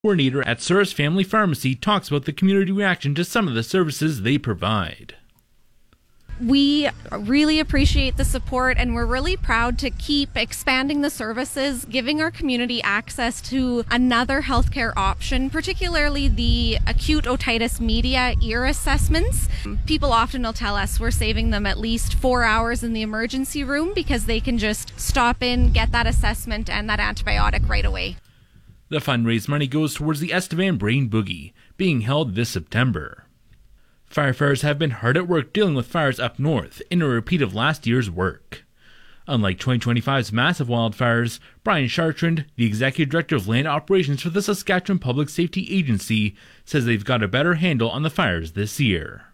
Coordinator at Souris Family Pharmacy talks about the community reaction to some of the services they provide. We really appreciate the support, and we're really proud to keep expanding the services, giving our community access to another healthcare option, particularly the acute otitis media ear assessments. People often will tell us we're saving them at least 4 hours in the emergency room because they can just stop in, get that assessment and that antibiotic right away. The fundraised money goes towards the Estevan Brain Boogie, being held this September. Firefighters have been hard at work dealing with fires up north in a repeat of last year's work. Unlike 2025's massive wildfires, Brian Chartrand, the Executive Director of Land Operations for the Saskatchewan Public Safety Agency, says they've got a better handle on the fires this year.